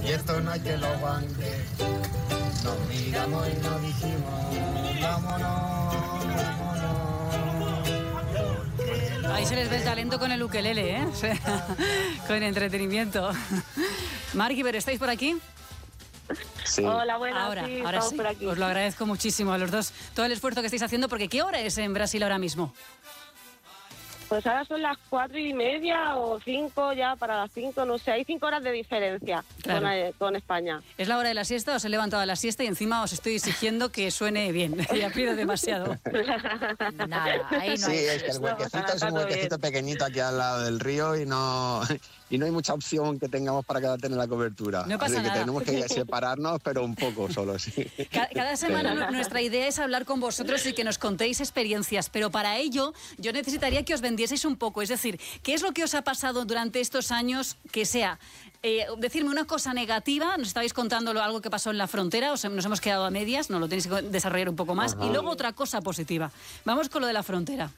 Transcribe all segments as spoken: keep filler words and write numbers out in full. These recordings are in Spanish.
y esto no hay que lo aguante. Nos miramos y nos dijimos, vámonos, vámonos. Ahí se les ve el talento con el ukelele, ¿eh? O sea, con entretenimiento. Marky, ¿pero estáis por aquí? Sí. Hola, buenas. Ahora, sí, ahora estamos sí. por aquí. Os lo agradezco muchísimo a los dos todo el esfuerzo que estáis haciendo, porque ¿qué hora es en Brasil ahora mismo? Pues ahora son las cuatro y media o cinco ya, para las cinco, no sé, hay cinco horas de diferencia Claro. con, eh, con España. Es la hora de la siesta, os he levantado a la siesta y encima os estoy exigiendo que suene bien. Ya pido demasiado. Nada, ahí no Sí, hay... es que el No, huequecito está es un todo huequecito bien. pequeñito aquí al lado del río y no y no hay mucha opción que tengamos para cada tener la cobertura. No pasa Así que nada. tenemos que separarnos, pero un poco solo, sí. Ca- Cada semana Sí. nu- nuestra idea es hablar con vosotros y que nos contéis experiencias, pero para ello yo necesitaría que os vendieseis un poco. Es decir, ¿qué es lo que os ha pasado durante estos años que sea? Eh, decirme una cosa negativa, nos estabais contando lo- algo que pasó en la frontera, os, nos hemos quedado a medias, no lo tenéis que desarrollar un poco más, Ajá. y luego otra cosa positiva. Vamos con lo de la frontera.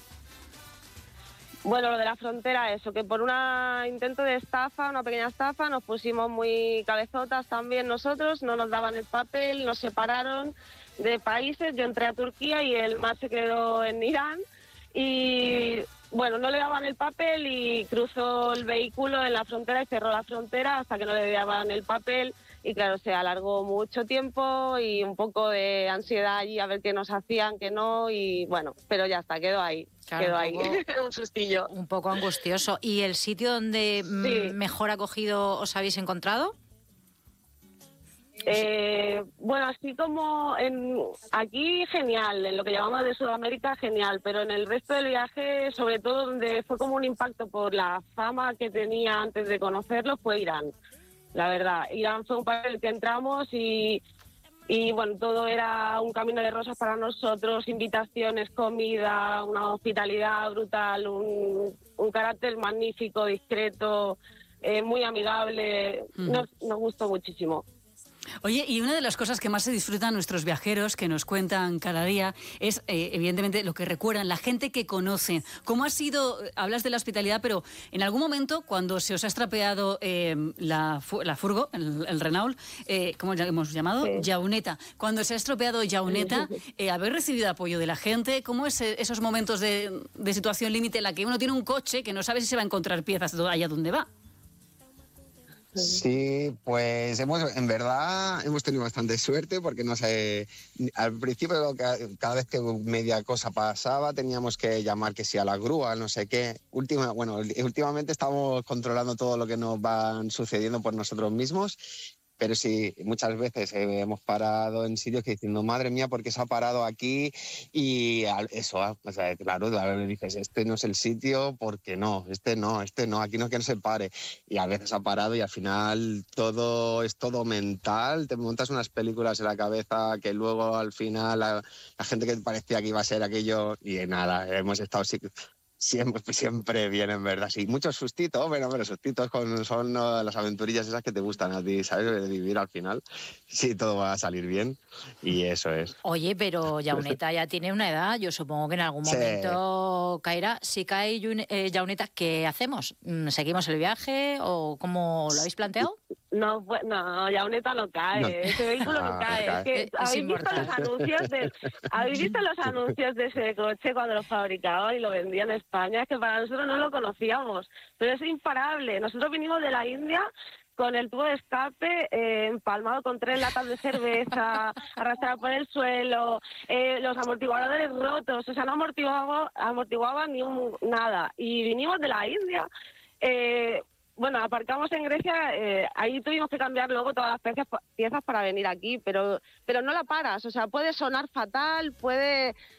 Bueno, lo de la frontera, eso, que por un intento de estafa, una pequeña estafa, nos pusimos muy cabezotas también nosotros, no nos daban el papel, nos separaron de países, yo entré a Turquía y el más se quedó en Irán y bueno, no le daban el papel y cruzó el vehículo en la frontera y cerró la frontera hasta que no le daban el papel y claro, se alargó mucho tiempo y un poco de ansiedad allí a ver qué nos hacían, qué no y bueno, pero ya está, quedó ahí. Claro, Quedó un ahí, poco- un sustillo. Un poco angustioso. ¿Y el sitio donde mm, Sí. mejor acogido os habéis encontrado? Eh, bueno, así como en aquí genial, en lo que llamamos de Sudamérica genial, pero en el resto del viaje, sobre todo donde fue como un impacto por la fama que tenía antes de conocerlo, fue Irán. La verdad, Irán fue un país en el que entramos y, y bueno, todo era un camino de rosas para nosotros, invitaciones, comida, una hospitalidad brutal, un, un carácter magnífico, discreto, eh, muy amigable, Ujú. nos, nos gustó muchísimo. Oye, y una de las cosas que más se disfrutan nuestros viajeros, que nos cuentan cada día, es eh, evidentemente lo que recuerdan, la gente que conocen. ¿Cómo ha sido? Hablas de la hospitalidad, pero en algún momento, cuando se os ha estropeado eh, la, fu- la furgo, el, el Renault, eh, ¿cómo la hemos llamado? Sí. Yauneta. Cuando se ha estropeado Yauneta, eh, ¿habéis recibido apoyo de la gente? ¿Cómo es eh, esos momentos de, de situación límite en la que uno tiene un coche que no sabe si se va a encontrar piezas allá donde va? Sí, pues hemos, en verdad hemos tenido bastante suerte porque no sé, al principio ca- cada vez que media cosa pasaba teníamos que llamar que sí a la grúa, no sé qué. Última, bueno, últimamente estamos controlando todo lo que nos van sucediendo por nosotros mismos. Pero sí, muchas veces eh, hemos parado en sitios que diciendo, madre mía, ¿por qué se ha parado aquí? Y al- eso, ah, o sea, claro, a veces dices, este no es el sitio, porque no, este no, este no, aquí no es que no se pare. Y a veces ha parado y al final todo es todo mental, te montas unas películas en la cabeza que luego al final la, la gente que parecía que iba a ser aquello, y nada, hemos estado... sí- Siempre, siempre bien, en verdad. Sí, muchos sustitos, bueno, pero sustitos con, son ¿no? las aventurillas esas que te gustan a ti, ¿sabes? De vivir al final. Sí, todo va a salir bien y eso es. Oye, pero Yauneta ya tiene una edad, yo supongo que en algún Sí. momento caerá. Si cae Yune- eh, Yauneta, ¿qué hacemos? Mm, ¿Seguimos el viaje o cómo lo habéis planteado? No, pues, no, Yauneta no cae, No. ese vehículo no, No, no cae. cae. Es que, Es ¿habéis visto inmortal. los anuncios de, ¿habéis visto los anuncios de ese coche cuando lo fabricaban y lo vendían en España? Es que para nosotros no lo conocíamos, pero es imparable. Nosotros vinimos de la India con el tubo de escape eh, empalmado con tres latas de cerveza, arrastrado por el suelo, eh, los amortiguadores rotos, o sea, no amortiguaba, amortiguaba ni un, nada. Y vinimos de la India. Eh, bueno, aparcamos en Grecia, eh, ahí tuvimos que cambiar luego todas las piezas, piezas para venir aquí, pero, pero no la paras, o sea, puede sonar fatal, puede